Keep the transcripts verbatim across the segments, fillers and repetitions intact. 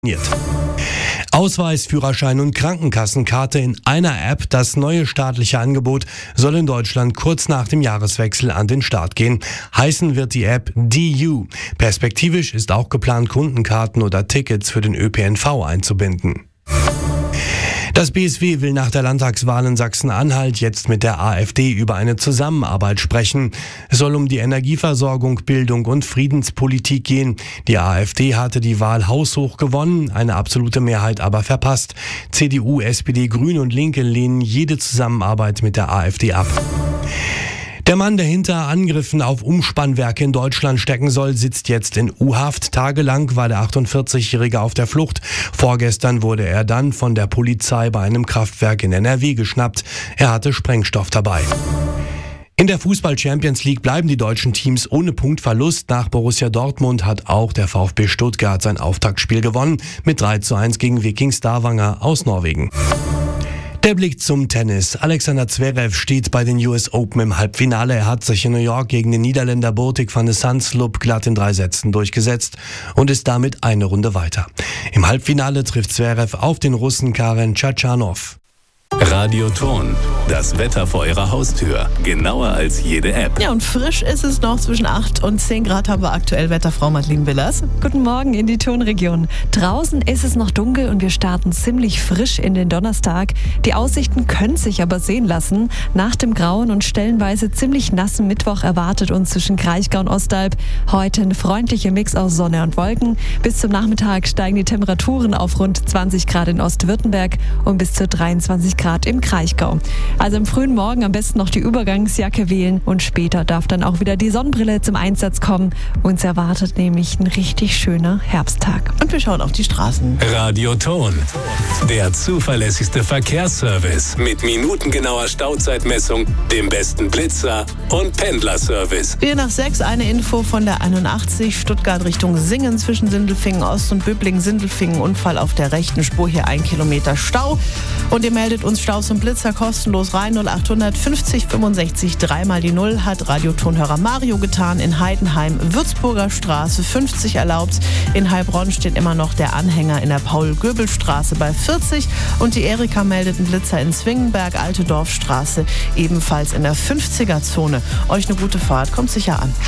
Ausweis, Führerschein und Krankenkassenkarte in einer App. Das neue staatliche Angebot soll in Deutschland kurz nach dem Jahreswechsel an den Start gehen. Heißen wird die App D U. Perspektivisch ist auch geplant, Kundenkarten oder Tickets für den Ö P N V einzubinden. Das B S W will nach der Landtagswahl in Sachsen-Anhalt jetzt mit der AfD über eine Zusammenarbeit sprechen. Es soll um die Energieversorgung, Bildung und Friedenspolitik gehen. Die AfD hatte die Wahl haushoch gewonnen, eine absolute Mehrheit aber verpasst. C D U, S P D, Grüne und Linke lehnen jede Zusammenarbeit mit der AfD ab. Der Mann, der hinter Angriffen auf Umspannwerke in Deutschland stecken soll, sitzt jetzt in U-Haft. Tagelang war der achtundvierzigjährige auf der Flucht. Vorgestern wurde er dann von der Polizei bei einem Kraftwerk in N R W geschnappt. Er hatte Sprengstoff dabei. In der Fußball-Champions League bleiben die deutschen Teams ohne Punktverlust. Nach Borussia Dortmund hat auch der VfB Stuttgart sein Auftaktspiel gewonnen mit drei zu eins gegen Viking Stavanger aus Norwegen. Der Blick zum Tennis. Alexander Zverev steht bei den U S Open im Halbfinale. Er hat sich in New York gegen den Niederländer Botic van de Zandschulp glatt in drei Sätzen durchgesetzt und ist damit eine Runde weiter. Im Halbfinale trifft Zverev auf den Russen Karen Khachanov. Radioton, das Wetter vor Ihrer Haustür. Genauer als jede App. Ja, und frisch ist es noch. Zwischen acht und zehn Grad haben wir aktuell. Wetterfrau Madeleine Willers. Guten Morgen in die Tonregion. Draußen ist es noch dunkel und wir starten ziemlich frisch in den Donnerstag. Die Aussichten können sich aber sehen lassen. Nach dem grauen und stellenweise ziemlich nassen Mittwoch erwartet uns zwischen Kraichgau und Ostalb heute ein freundlicher Mix aus Sonne und Wolken. Bis zum Nachmittag steigen die Temperaturen auf rund zwanzig Grad in Ostwürttemberg und bis zu dreiundzwanzig Grad im Kraichgau. Also im frühen Morgen am besten noch die Übergangsjacke wählen und später darf dann auch wieder die Sonnenbrille zum Einsatz kommen. Uns erwartet nämlich ein richtig schöner Herbsttag. Und wir schauen auf die Straßen. Radioton, der zuverlässigste Verkehrsservice mit minutengenauer Stauzeitmessung, dem besten Blitzer und Pendlerservice. Wir nach sechs eine Info von der einundachtzig Stuttgart Richtung Singen zwischen Sindelfingen Ost und Böblingen-Sindelfingen. Unfall auf der rechten Spur, hier ein Kilometer Stau. Und ihr meldet uns Staus und Blitzer kostenlos rein. null achthundert fünfzig fünfundsechzig dreimal die Null hat Radiotonhörer Mario getan. In Heidenheim Würzburger Straße fünfzig erlaubt. In Heilbronn steht immer noch der Anhänger in der Paul-Göbel-Straße bei vierzig. Und die Erika meldet einen Blitzer in Zwingenberg, Alte Dorfstraße, ebenfalls in der fünfziger-Zone. Euch eine gute Fahrt, kommt sicher an.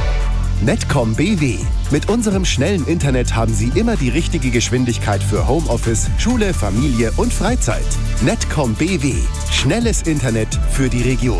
Netcom B W. Mit unserem schnellen Internet haben Sie immer die richtige Geschwindigkeit für Homeoffice, Schule, Familie und Freizeit. Netcom B W. Schnelles Internet für die Region.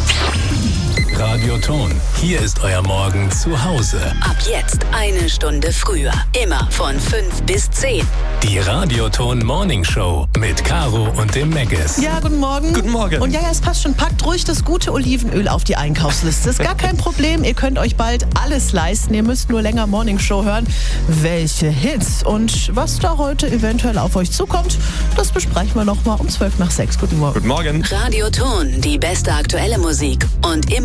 Radioton, hier ist euer Morgen zu Hause. Ab jetzt eine Stunde früher. Immer von fünf bis zehn. Die Radioton Morning Show mit Caro und dem Megas. Ja, guten Morgen. Guten Morgen. Und ja, ja, es passt schon. Packt ruhig das gute Olivenöl auf die Einkaufsliste. Ist gar kein Problem. Ihr könnt euch bald alles leisten. Ihr müsst nur länger Morning Show hören. Welche Hits und was da heute eventuell auf euch zukommt, das besprechen wir nochmal um zwölf nach sechs. Guten Morgen. Guten Morgen. Radioton, die beste aktuelle Musik und immer